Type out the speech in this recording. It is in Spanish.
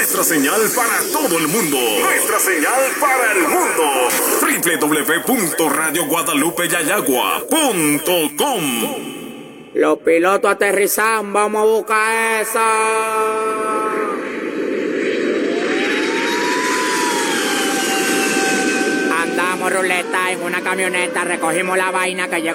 Nuestra señal para todo el mundo. Nuestra señal para el mundo. www.radioguadalupeyayagua.com. Los pilotos aterrizan, vamos a buscar esa. Andamos ruleta en una camioneta, recogimos la vaina que llegó.